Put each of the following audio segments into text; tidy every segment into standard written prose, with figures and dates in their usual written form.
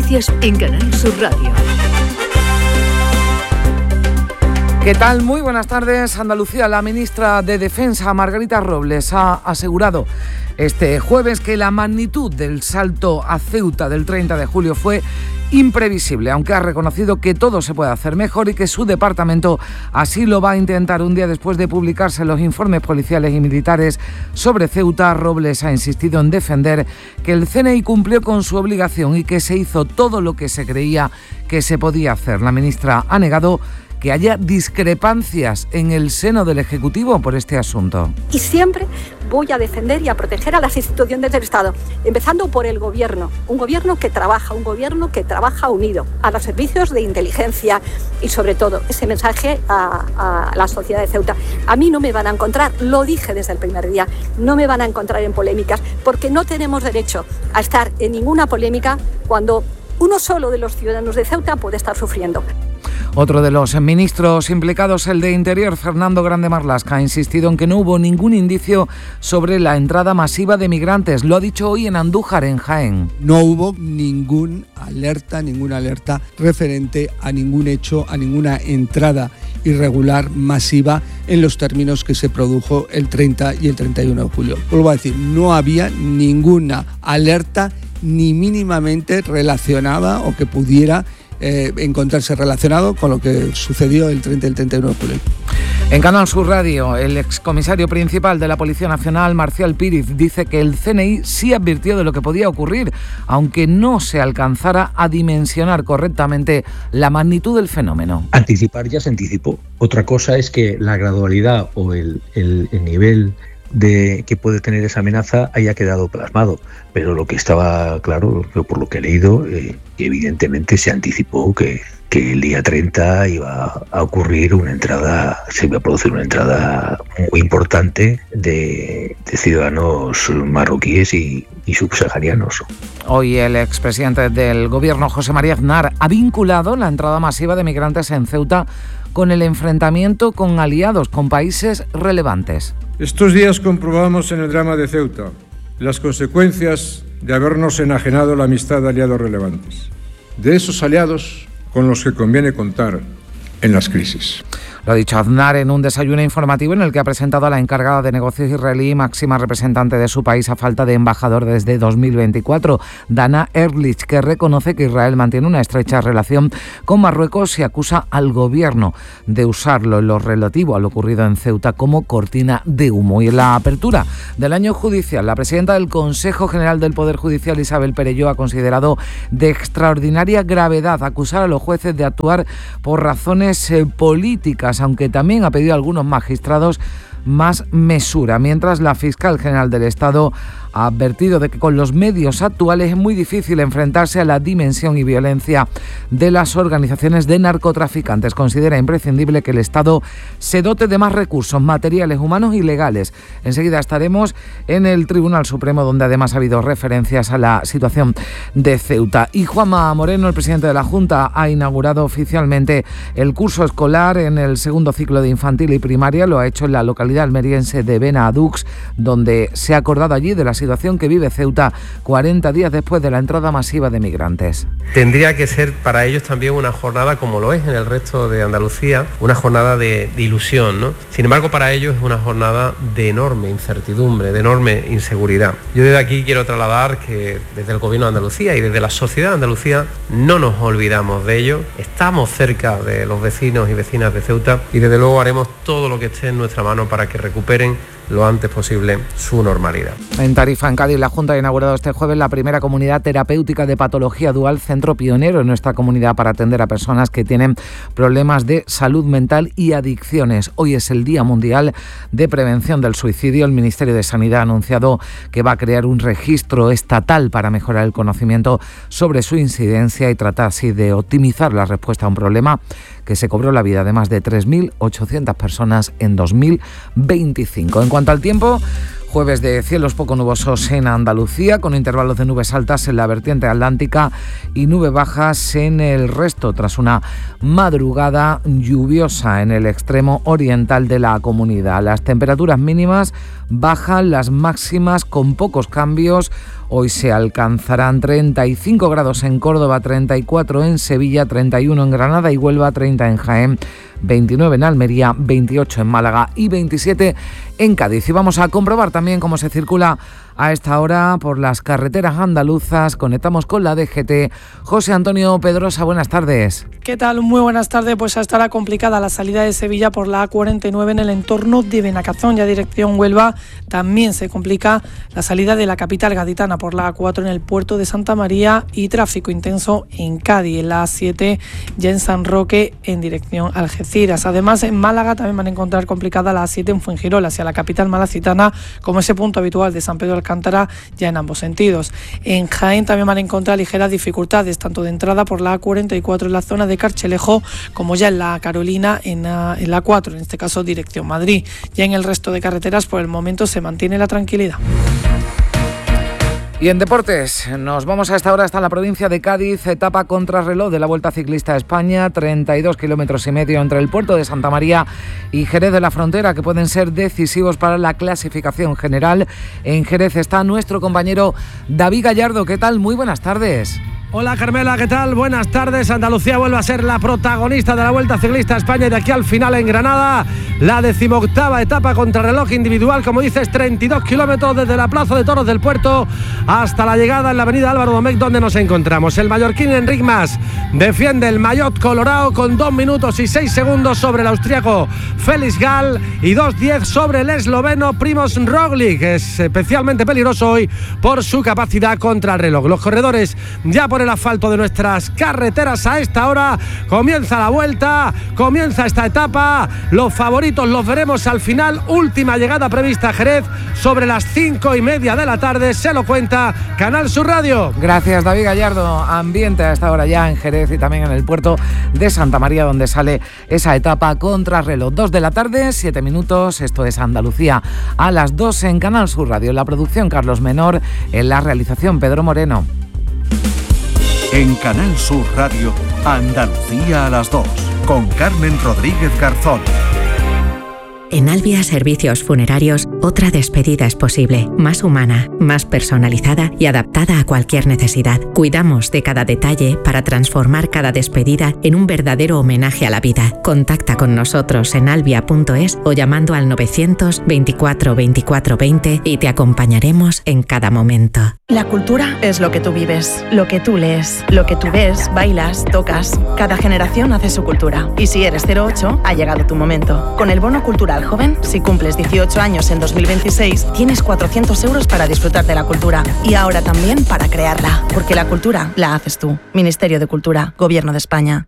noticias en Canal Sur Radio. ¿Qué tal? Muy buenas tardes. Andalucía, la ministra de Defensa, Margarita Robles, ha asegurado este jueves que la magnitud del salto a Ceuta del 30 de julio fue imprevisible, aunque ha reconocido que todo se puede hacer mejor y que su departamento así lo va a intentar. Un día después de publicarse los informes policiales y militares sobre Ceuta, Robles ha insistido en defender que el CNI cumplió con su obligación y que se hizo todo lo que se creía que se podía hacer. La ministra ha negado que haya discrepancias en el seno del Ejecutivo por este asunto. Y siempre voy a defender y a proteger a las instituciones del Estado, empezando por el Gobierno, un Gobierno que trabaja unido, a los servicios de inteligencia y sobre todo ese mensaje a la sociedad de Ceuta. A mí no me van a encontrar, lo dije desde el primer día, no me van a encontrar en polémicas, porque no tenemos derecho a estar en ninguna polémica cuando uno solo de los ciudadanos de Ceuta puede estar sufriendo. Otro de los ministros implicados, el de Interior, Fernando Grande Marlaska, ha insistido en que no hubo ningún indicio sobre la entrada masiva de migrantes. Lo ha dicho hoy en Andújar, en Jaén. No hubo ninguna alerta referente a ningún hecho, a ninguna entrada irregular masiva en los términos que se produjo el 30 y el 31 de julio. Vuelvo a decir, no había ninguna alerta ni mínimamente relacionada o que pudiera encontrarse relacionado con lo que sucedió el 30 y el 31 de julio. En Canal Sur Radio, el excomisario principal de la Policía Nacional, Marcial Píriz, dice que el CNI sí advirtió de lo que podía ocurrir, aunque no se alcanzara a dimensionar correctamente la magnitud del fenómeno. Anticipar ya se anticipó. Otra cosa es que la gradualidad o el nivel de que puede tener esa amenaza haya quedado plasmado, pero lo que estaba claro, por lo que he leído, que evidentemente se anticipó que el día 30 iba a ocurrir se iba a producir una entrada muy importante de ciudadanos marroquíes y subsaharianos. Hoy el expresidente del Gobierno, José María Aznar, ha vinculado la entrada masiva de migrantes en Ceuta con el enfrentamiento con aliados, con países relevantes. Estos días comprobamos en el drama de Ceuta las consecuencias de habernos enajenado la amistad de aliados relevantes, de esos aliados con los que conviene contar en las crisis. Lo ha dicho Aznar en un desayuno informativo en el que ha presentado a la encargada de negocios israelí, máxima representante de su país a falta de embajador desde 2024, Dana Ehrlich, que reconoce que Israel mantiene una estrecha relación con Marruecos y acusa al gobierno de usarlo en lo relativo a lo ocurrido en Ceuta como cortina de humo. Y en la apertura del año judicial, la presidenta del Consejo General del Poder Judicial, Isabel Perelló, ha considerado de extraordinaria gravedad acusar a los jueces de actuar por razones políticas, aunque también ha pedido a algunos magistrados más mesura, mientras la fiscal general del Estado ha advertido de que con los medios actuales es muy difícil enfrentarse a la dimensión y violencia de las organizaciones de narcotraficantes. Considera imprescindible que el Estado se dote de más recursos materiales, humanos y legales. Enseguida estaremos en el Tribunal Supremo, donde además ha habido referencias a la situación de Ceuta. Y Juanma Moreno, el presidente de la Junta, ha inaugurado oficialmente el curso escolar en el segundo ciclo de infantil y primaria. Lo ha hecho en la localidad almeriense de Benadux, donde se ha acordado allí de la situación que vive Ceuta 40 días después de la entrada masiva de migrantes. Tendría que ser para ellos también una jornada, como lo es en el resto de Andalucía, una jornada de ilusión, ¿no? Sin embargo, para ellos es una jornada de enorme incertidumbre, de enorme inseguridad. Yo desde aquí quiero trasladar que desde el Gobierno de Andalucía y desde la sociedad de Andalucía no nos olvidamos de ello, estamos cerca de los vecinos y vecinas de Ceuta y desde luego haremos todo lo que esté en nuestra mano para que recuperen lo antes posible su normalidad. En Tarifa, en Cádiz, la Junta ha inaugurado este jueves la primera comunidad terapéutica de patología dual, centro pionero en nuestra comunidad para atender a personas que tienen problemas de salud mental y adicciones. Hoy es el Día Mundial de Prevención del Suicidio. El Ministerio de Sanidad ha anunciado que va a crear un registro estatal para mejorar el conocimiento sobre su incidencia y tratar así de optimizar la respuesta a un problema que se cobró la vida de más de 3.800 personas en 2025. En cuanto al tiempo, Jueves de cielos poco nubosos en Andalucía, con intervalos de nubes altas en la vertiente atlántica y nubes bajas en el resto, tras una madrugada lluviosa en el extremo oriental de la comunidad. Las temperaturas mínimas bajan, las máximas con pocos cambios. Hoy se alcanzarán 35 grados en Córdoba, 34 en Sevilla, 31 en Granada y Huelva, 30 en Jaén, 29 en Almería, 28 en Málaga y 27 en Cádiz. Y vamos a comprobar también cómo se circula a esta hora por las carreteras andaluzas. Conectamos con la DGT. José Antonio Pedrosa, buenas tardes. ¿Qué tal? Muy buenas tardes. Pues estará complicada la salida de Sevilla por la A49 en el entorno de Benacazón, ya dirección Huelva. También se complica la salida de la capital gaditana por la A4 en el puerto de Santa María y tráfico intenso en Cádiz, en la A7 ya en San Roque en dirección Algeciras. Además, en Málaga también van a encontrar complicada la A7 en Fuengirola hacia la capital malacitana, como ese punto habitual de San Pedro de Alcántara, ya en ambos sentidos. En Jaén también van a encontrar ligeras dificultades, tanto de entrada por la A44 en la zona de Carchelejo, como ya en la Carolina en la 4, en este caso dirección Madrid. Ya en el resto de carreteras por el momento se mantiene la tranquilidad. Y en deportes, nos vamos a esta hora hasta la provincia de Cádiz, etapa contrarreloj de la Vuelta Ciclista a España, 32,5 kilómetros entre el puerto de Santa María y Jerez de la Frontera, que pueden ser decisivos para la clasificación general. En Jerez está nuestro compañero David Gallardo. ¿Qué tal? Muy buenas tardes. Hola Carmela, ¿qué tal? Buenas tardes. Andalucía vuelve a ser la protagonista de la Vuelta Ciclista a España y de aquí al final en Granada, la 18ª etapa contrarreloj individual, como dices, 32 kilómetros desde la Plaza de Toros del Puerto hasta la llegada en la avenida Álvaro Domecq, donde nos encontramos. El mallorquín Enric Mas defiende el maillot colorado con 2 minutos y 6 segundos sobre el austriaco Felix Gall y 2:10 sobre el esloveno Primož Roglič, que es especialmente peligroso hoy por su capacidad contrarreloj. Los corredores ya por el asfalto de nuestras carreteras a esta hora. Comienza la vuelta, comienza esta etapa. Los favoritos los veremos al final. Última llegada prevista a Jerez sobre las 5:30 de la tarde. Se lo cuenta Canal Sur Radio. Gracias, David Gallardo. Ambiente a esta hora ya en Jerez y también en el puerto de Santa María, donde sale esa etapa contrarreloj. 2 de la tarde, 7 minutos. Esto es Andalucía a las 2 en Canal Sur Radio. En la producción Carlos Menor, en la realización Pedro Moreno. En Canal Sur Radio, Andalucía a las 2, con Carmen Rodríguez Garzón. En Albia Servicios Funerarios, otra despedida es posible, más humana, más personalizada y adaptada a cualquier necesidad. Cuidamos de cada detalle para transformar cada despedida en un verdadero homenaje a la vida. Contacta con nosotros en albia.es o llamando al 900 24 24 20 y te acompañaremos en cada momento. La cultura es lo que tú vives, lo que tú lees, lo que tú ves, bailas, tocas. Cada generación hace su cultura. Y si eres 08, ha llegado tu momento. Con el bono cultural joven, si cumples 18 años en 2026, tienes 400 euros para disfrutar de la cultura. Y ahora también para crearla. Porque la cultura la haces tú. Ministerio de Cultura, Gobierno de España.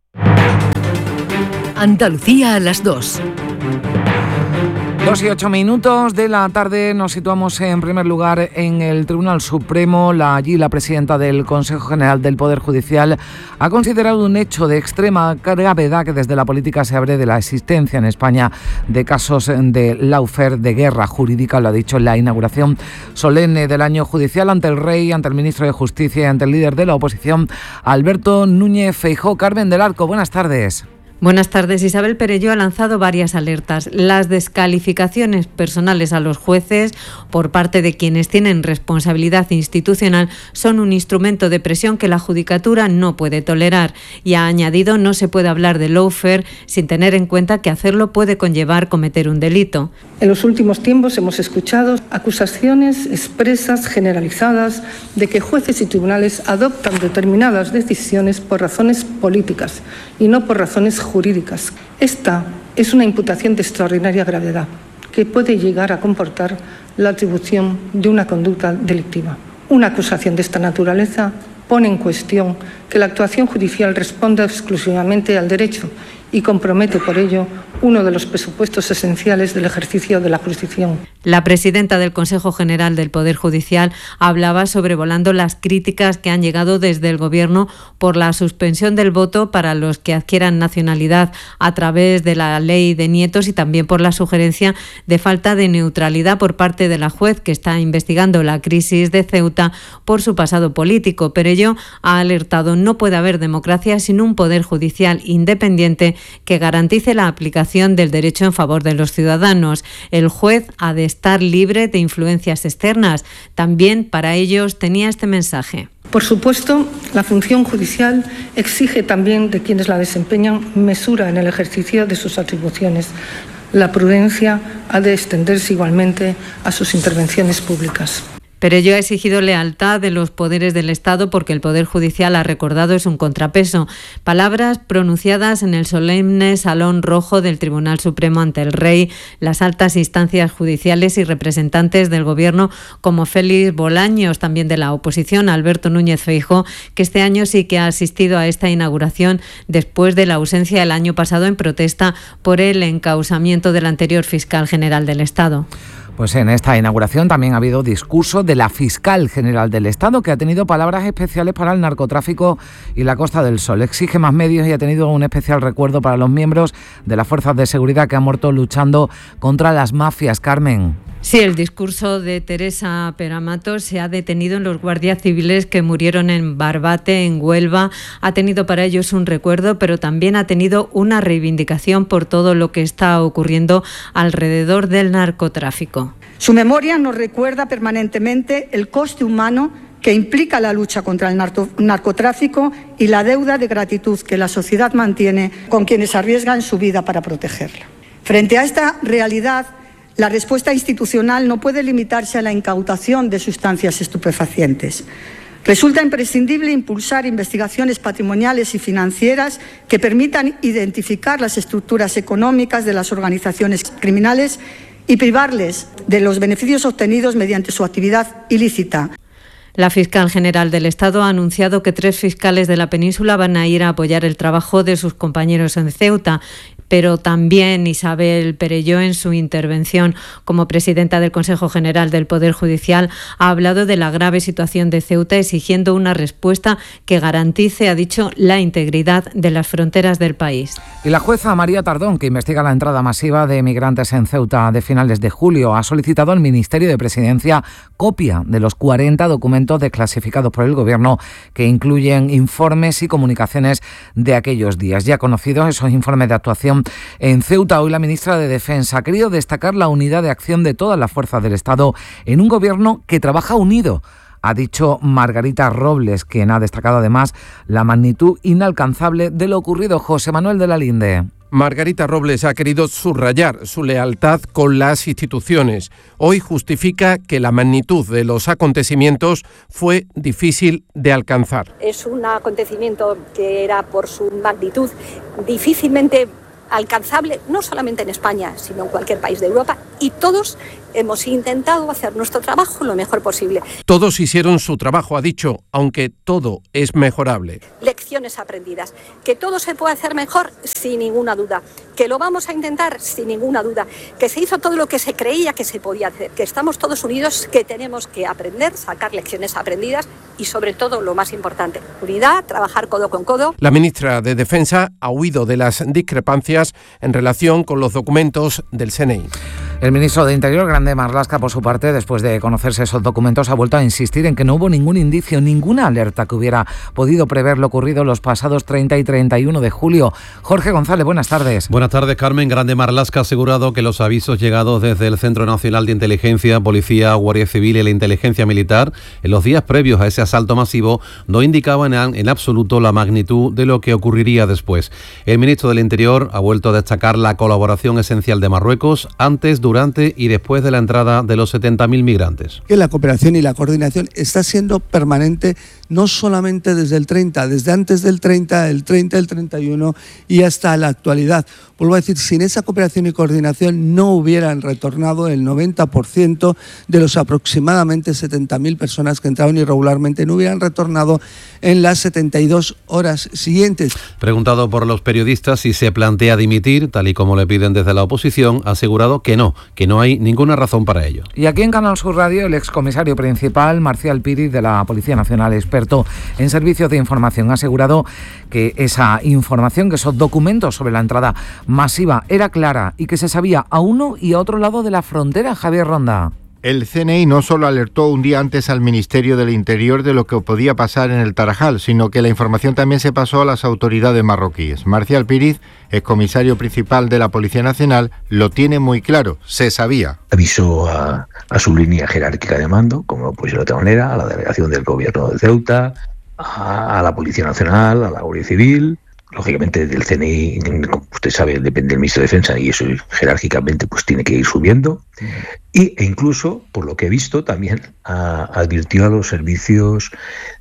Andalucía a las 2. 2 y 8 minutos de la tarde. Nos situamos en primer lugar en el Tribunal Supremo. Allí la presidenta del Consejo General del Poder Judicial ha considerado un hecho de extrema gravedad que desde la política se abre de la existencia en España de casos de lawfare, de guerra jurídica. Lo ha dicho en la inauguración solemne del año judicial ante el rey, ante el ministro de Justicia y ante el líder de la oposición, Alberto Núñez Feijóo. Carmen del Arco, buenas tardes. Buenas tardes. Isabel Perelló ha lanzado varias alertas. Las descalificaciones personales a los jueces por parte de quienes tienen responsabilidad institucional son un instrumento de presión que la Judicatura no puede tolerar. Y ha añadido, no se puede hablar de lawfare sin tener en cuenta que hacerlo puede conllevar cometer un delito. En los últimos tiempos hemos escuchado acusaciones expresas, generalizadas, de que jueces y tribunales adoptan determinadas decisiones por razones políticas y no por razones jurídicas. Esta es una imputación de extraordinaria gravedad que puede llegar a comportar la atribución de una conducta delictiva. Una acusación de esta naturaleza pone en cuestión que la actuación judicial responda exclusivamente al derecho y compromete por ello uno de los presupuestos esenciales del ejercicio de la jurisdicción. La presidenta del Consejo General del Poder Judicial hablaba sobrevolando las críticas que han llegado desde el Gobierno por la suspensión del voto para los que adquieran nacionalidad a través de la ley de nietos y también por la sugerencia de falta de neutralidad por parte de la juez que está investigando la crisis de Ceuta por su pasado político. Pero ello ha alertado: no puede haber democracia sin un poder judicial independiente que garantice la aplicación del derecho en favor de los ciudadanos. El juez ha de estar libre de influencias externas. También para ellos tenía este mensaje. Por supuesto, la función judicial exige también de quienes la desempeñan mesura en el ejercicio de sus atribuciones. La prudencia ha de extenderse igualmente a sus intervenciones públicas. Pero ello ha exigido lealtad de los poderes del Estado porque el Poder Judicial, ha recordado, es un contrapeso. Palabras pronunciadas en el solemne Salón Rojo del Tribunal Supremo ante el Rey, las altas instancias judiciales y representantes del Gobierno como Félix Bolaños, también de la oposición, Alberto Núñez Feijóo, que este año sí que ha asistido a esta inauguración después de la ausencia el año pasado en protesta por el encausamiento del anterior fiscal general del Estado. Pues en esta inauguración también ha habido discurso de la fiscal general del Estado, que ha tenido palabras especiales para el narcotráfico y la Costa del Sol. Exige más medios y ha tenido un especial recuerdo para los miembros de las fuerzas de seguridad que han muerto luchando contra las mafias. Carmen. Sí, el discurso de Teresa Peramato se ha detenido en los guardias civiles que murieron en Barbate, en Huelva. Ha tenido para ellos un recuerdo, pero también ha tenido una reivindicación por todo lo que está ocurriendo alrededor del narcotráfico. Su memoria nos recuerda permanentemente el coste humano que implica la lucha contra el narcotráfico y la deuda de gratitud que la sociedad mantiene con quienes arriesgan su vida para protegerla. Frente a esta realidad, la respuesta institucional no puede limitarse a la incautación de sustancias estupefacientes. Resulta imprescindible impulsar investigaciones patrimoniales y financieras que permitan identificar las estructuras económicas de las organizaciones criminales y privarles de los beneficios obtenidos mediante su actividad ilícita. La fiscal general del Estado ha anunciado que 3 fiscales de la península van a ir a apoyar el trabajo de sus compañeros en Ceuta. Pero también Isabel Perelló, en su intervención como presidenta del Consejo General del Poder Judicial, ha hablado de la grave situación de Ceuta, exigiendo una respuesta que garantice, ha dicho, la integridad de las fronteras del país. Y la jueza María Tardón, que investiga la entrada masiva de migrantes en Ceuta de finales de julio, ha solicitado al Ministerio de Presidencia copia de los 40 documentos desclasificados por el Gobierno que incluyen informes y comunicaciones de aquellos días. Ya conocidos esos informes de actuación en Ceuta, hoy la ministra de Defensa ha querido destacar la unidad de acción de todas las fuerzas del Estado en un Gobierno que trabaja unido. Ha dicho Margarita Robles, quien ha destacado además la magnitud inalcanzable de lo ocurrido. José Manuel de la Linde. Margarita Robles ha querido subrayar su lealtad con las instituciones. Hoy justifica que la magnitud de los acontecimientos fue difícil de alcanzar. Es un acontecimiento que era, por su magnitud, difícilmente alcanzable, no solamente en España, sino en cualquier país de Europa, y todos hemos intentado hacer nuestro trabajo lo mejor posible. Todos hicieron su trabajo, ha dicho, aunque todo es mejorable. Lecciones aprendidas. Que todo se puede hacer mejor, sin ninguna duda. Que lo vamos a intentar, sin ninguna duda. Que se hizo todo lo que se creía que se podía hacer. Que estamos todos unidos, que tenemos que aprender, sacar lecciones aprendidas y, sobre todo, lo más importante, unidad, trabajar codo con codo. La ministra de Defensa ha huido de las discrepancias en relación con los documentos del CNI. El ministro de Interior, Grande Marlaska, por su parte, después de conocerse esos documentos, ha vuelto a insistir en que no hubo ningún indicio, ninguna alerta que hubiera podido prever lo ocurrido los pasados 30 y 31 de julio. Jorge González, buenas tardes. Buenas tardes, Carmen. Grande Marlaska ha asegurado que los avisos llegados desde el Centro Nacional de Inteligencia, Policía, Guardia Civil y la Inteligencia Militar en los días previos a ese asalto masivo no indicaban en absoluto la magnitud de lo que ocurriría después. El ministro del Interior ha vuelto a destacar la colaboración esencial de Marruecos antes, durante y después de la entrada de los 70.000 migrantes. Que la cooperación y la coordinación está siendo permanente no solamente desde el 30, desde antes del 30, el 30, el 31 y hasta la actualidad. Vuelvo a decir, sin esa cooperación y coordinación no hubieran retornado el 90% de los aproximadamente 70.000 personas que entraron irregularmente, no hubieran retornado en las 72 horas siguientes. Preguntado por los periodistas si se plantea dimitir, tal y como le piden desde la oposición, ha asegurado que no hay ninguna razón para ello. Y aquí en Canal Sur Radio, el excomisario principal, Marcial Píriz, de la Policía Nacional, experto en servicios de información, ha asegurado que esa información, que esos documentos sobre la entrada masiva era clara y que se sabía a uno y a otro lado de la frontera. Javier Ronda. El CNI no solo alertó un día antes al Ministerio del Interior de lo que podía pasar en el Tarajal, sino que la información también se pasó a las autoridades marroquíes. Marcial Píriz, excomisario principal de la Policía Nacional, lo tiene muy claro, se sabía. Avisó a su línea jerárquica de mando, como no puede ser de otra manera, a la delegación del Gobierno de Ceuta, a la Policía Nacional, a la Guardia Civil. Lógicamente del CNI, como usted sabe, depende del Ministro de Defensa y eso jerárquicamente pues tiene que ir subiendo. E incluso, por lo que he visto, también advirtió a los servicios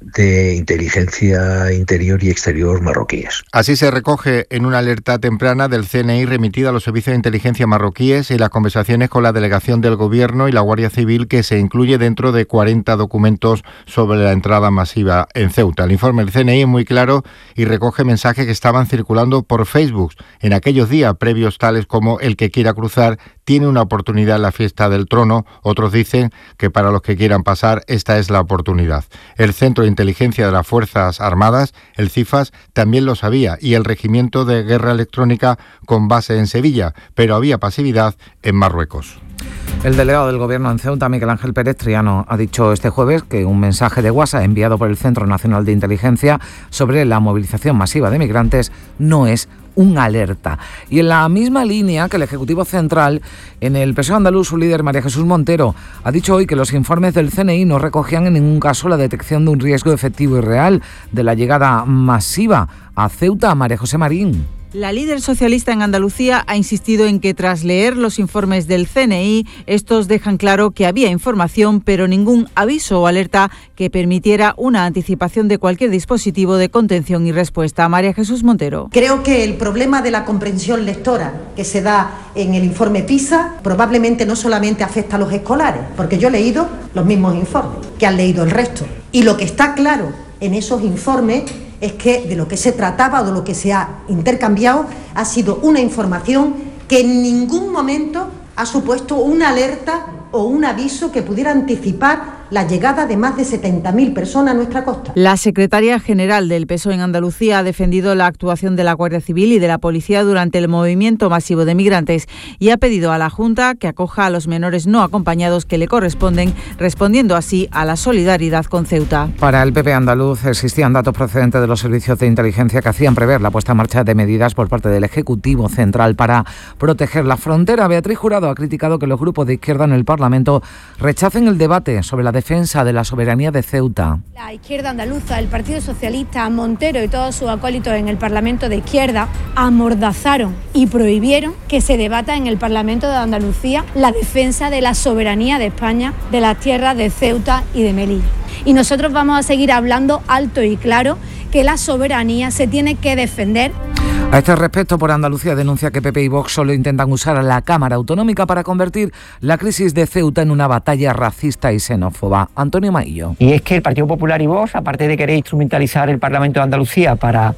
de inteligencia interior y exterior marroquíes. Así se recoge en una alerta temprana del CNI remitida a los servicios de inteligencia marroquíes y las conversaciones con la delegación del Gobierno y la Guardia Civil, que se incluye dentro de 40 documentos sobre la entrada masiva en Ceuta. El informe del CNI es muy claro y recoge mensajes que estaban circulando por Facebook en aquellos días previos, tales como: el que quiera cruzar tiene una oportunidad en la fiesta del trono. Otros dicen que para los que quieran pasar esta es la oportunidad. El Centro de Inteligencia de las Fuerzas Armadas, el CIFAS, también lo sabía, y el Regimiento de Guerra Electrónica con base en Sevilla, pero había pasividad en Marruecos. El delegado del Gobierno en Ceuta, Miguel Ángel Pérez Triano, ha dicho este jueves que un mensaje de WhatsApp enviado por el Centro Nacional de Inteligencia sobre la movilización masiva de migrantes no es una alerta. Y en la misma línea que el Ejecutivo Central, en el PSOE andaluz, su líder, María Jesús Montero, ha dicho hoy que los informes del CNI no recogían en ningún caso la detección de un riesgo efectivo y real de la llegada masiva a Ceuta. María José Marín. La líder socialista en Andalucía ha insistido en que tras leer los informes del CNI, estos dejan claro que había información, pero ningún aviso o alerta que permitiera una anticipación de cualquier dispositivo de contención y respuesta. María Jesús Montero. Creo que el problema de la comprensión lectora que se da en el informe PISA probablemente no solamente afecta a los escolares, porque yo he leído los mismos informes que han leído el resto. Y lo que está claro en esos informes es que de lo que se trataba o de lo que se ha intercambiado ha sido una información que en ningún momento ha supuesto una alerta o un aviso que pudiera anticipar la llegada de más de 70.000 personas a nuestra costa. La secretaria general del PSOE en Andalucía ha defendido la actuación de la Guardia Civil y de la Policía durante el movimiento masivo de migrantes y ha pedido a la Junta que acoja a los menores no acompañados que le corresponden, respondiendo así a la solidaridad con Ceuta. Para el PP andaluz existían datos procedentes de los servicios de inteligencia que hacían prever la puesta en marcha de medidas por parte del Ejecutivo Central para proteger la frontera. Beatriz Jurado ha criticado que los grupos de izquierda en el Parlamento rechacen el debate sobre la defensa de la soberanía de Ceuta. La izquierda andaluza, el Partido Socialista, Montero y todos sus acólitos en el Parlamento de izquierda amordazaron y prohibieron que se debata en el Parlamento de Andalucía la defensa de la soberanía de España, de las tierras de Ceuta y de Melilla. Y nosotros vamos a seguir hablando alto y claro que la soberanía se tiene que defender. A este respecto, por Andalucía denuncia que PP y Vox solo intentan usar a la Cámara Autonómica para convertir la crisis de Ceuta en una batalla racista y xenófoba. Antonio Maillo. Y es que el Partido Popular y Vox, aparte de querer instrumentalizar el Parlamento de Andalucía para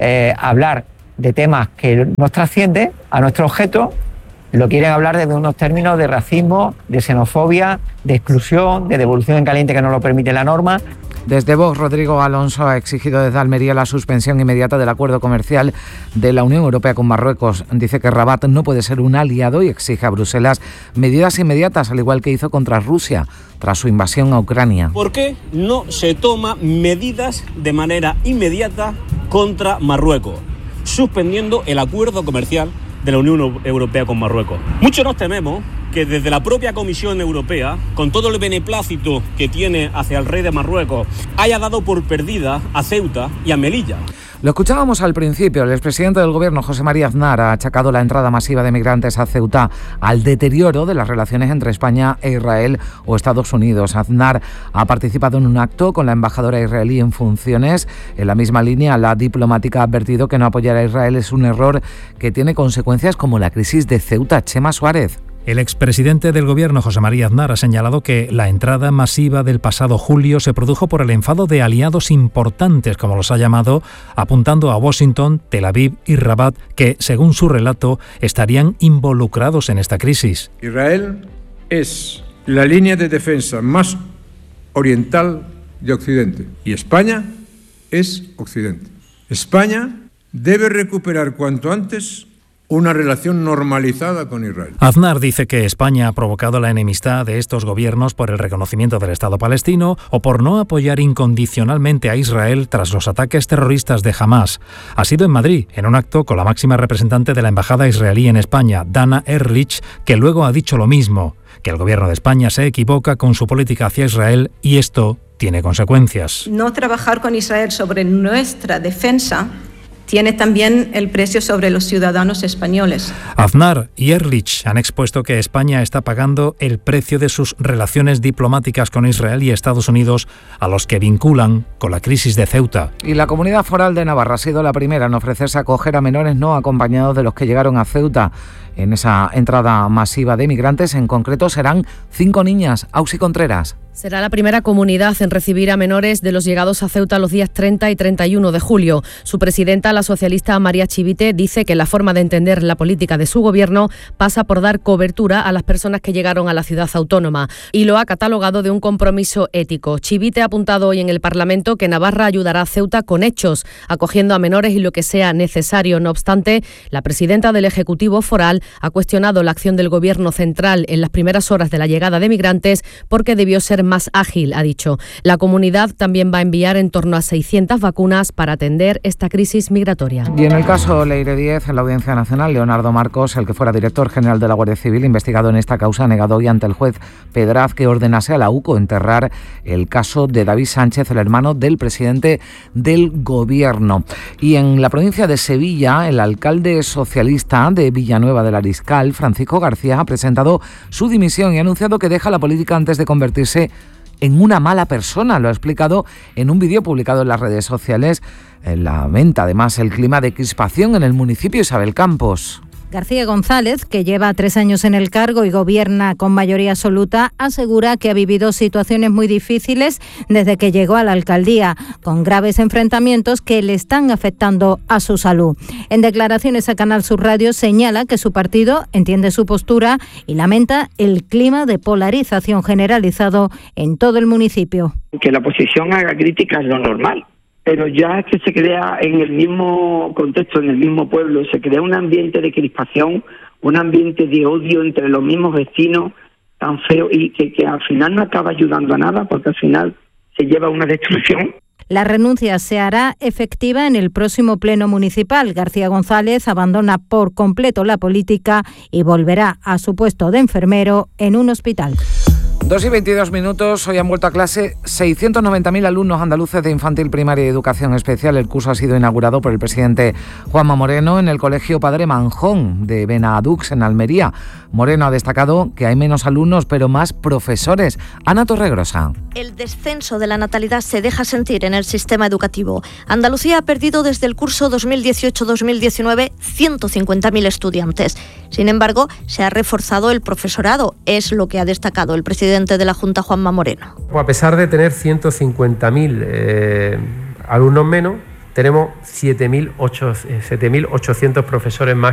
hablar de temas que nos trascienden a nuestro objeto, lo quieren hablar desde unos términos de racismo, de xenofobia, de exclusión, de devolución en caliente que no lo permite la norma. Desde Vox, Rodrigo Alonso ha exigido desde Almería la suspensión inmediata del acuerdo comercial de la Unión Europea con Marruecos. Dice que Rabat no puede ser un aliado y exige a Bruselas medidas inmediatas, al igual que hizo contra Rusia tras su invasión a Ucrania. ¿Por qué no se toman medidas de manera inmediata contra Marruecos, suspendiendo el acuerdo comercial de la Unión Europea con Marruecos? Muchos nos tememos que desde la propia Comisión Europea, con todo el beneplácito que tiene hacia el rey de Marruecos, haya dado por perdida a Ceuta y a Melilla. Lo escuchábamos al principio, el expresidente del Gobierno, José María Aznar, ha achacado la entrada masiva de migrantes a Ceuta al deterioro de las relaciones entre España e Israel o Estados Unidos. Aznar ha participado en un acto con la embajadora israelí en funciones. En la misma línea, la diplomática ha advertido que no apoyar a Israel es un error que tiene consecuencias como la crisis de Ceuta. Chema Suárez. El expresidente del Gobierno, José María Aznar, ha señalado que la entrada masiva del pasado julio se produjo por el enfado de aliados importantes, como los ha llamado, apuntando a Washington, Tel Aviv y Rabat, que, según su relato, estarían involucrados en esta crisis. Israel es la línea de defensa más oriental de Occidente y España es Occidente. España debe recuperar cuanto antes una relación normalizada con Israel. Aznar dice que España ha provocado la enemistad de estos gobiernos por el reconocimiento del Estado palestino o por no apoyar incondicionalmente a Israel tras los ataques terroristas de Hamás. Ha sido en Madrid, en un acto con la máxima representante de la Embajada israelí en España, Dana Ehrlich, que luego ha dicho lo mismo, que el gobierno de España se equivoca con su política hacia Israel y esto tiene consecuencias. No trabajar con Israel sobre nuestra defensa tiene también el precio sobre los ciudadanos españoles. Aznar y Ehrlich han expuesto que España está pagando el precio de sus relaciones diplomáticas con Israel y Estados Unidos, a los que vinculan con la crisis de Ceuta. Y la Comunidad Foral de Navarra ha sido la primera en ofrecerse acoger a menores no acompañados de los que llegaron a Ceuta. En esa entrada masiva de migrantes, en concreto, serán 5 niñas. Auxi Contreras. Será la primera comunidad en recibir a menores de los llegados a Ceuta los días 30 y 31 de julio. Su presidenta, la socialista María Chivite, dice que la forma de entender la política de su gobierno pasa por dar cobertura a las personas que llegaron a la ciudad autónoma y lo ha catalogado de un compromiso ético. Chivite ha apuntado hoy en el Parlamento que Navarra ayudará a Ceuta con hechos, acogiendo a menores y lo que sea necesario. No obstante, la presidenta del Ejecutivo Foral ha cuestionado la acción del Gobierno central en las primeras horas de la llegada de migrantes porque debió ser más ágil, ha dicho. La comunidad también va a enviar en torno a 600 vacunas para atender esta crisis migratoria. Y en el caso Leire 10, en la Audiencia Nacional, Leonardo Marcos, el que fuera director general de la Guardia Civil, investigado en esta causa, ha negado hoy ante el juez Pedraz que ordenase a la UCO enterrar el caso de David Sánchez, el hermano del presidente del Gobierno. Y en la provincia de Sevilla, el alcalde socialista de Villanueva del Ariscal, Francisco García, ha presentado su dimisión y ha anunciado que deja la política antes de convertirse en una mala persona. Lo ha explicado en un vídeo publicado en las redes sociales. Lamenta además el clima de crispación en el municipio. Isabel Campos. García González, que lleva 3 años en el cargo y gobierna con mayoría absoluta, asegura que ha vivido situaciones muy difíciles desde que llegó a la alcaldía, con graves enfrentamientos que le están afectando a su salud. En declaraciones a Canal Sur Radio señala que su partido entiende su postura y lamenta el clima de polarización generalizado en todo el municipio. Que la oposición haga críticas es lo normal. Pero ya es que se crea en el mismo contexto, en el mismo pueblo, se crea un ambiente de crispación, un ambiente de odio entre los mismos vecinos, tan feo, y que al final no acaba ayudando a nada, porque al final se lleva a una destrucción. La renuncia se hará efectiva en el próximo pleno municipal. García González abandona por completo la política y volverá a su puesto de enfermero en un hospital. 2:22. Hoy han vuelto a clase 690.000 alumnos andaluces de infantil, primaria y educación especial. El curso ha sido inaugurado por el presidente Juanma Moreno en el Colegio Padre Manjón de Benadux, en Almería. Moreno ha destacado que hay menos alumnos, pero más profesores. Ana Torregrosa. El descenso de la natalidad se deja sentir en el sistema educativo. Andalucía ha perdido desde el curso 2018-2019 150.000 estudiantes. Sin embargo, se ha reforzado el profesorado, es lo que ha destacado el presidente de la Junta, Juanma Moreno. A pesar de tener 150.000 alumnos menos, tenemos 7.800 profesores más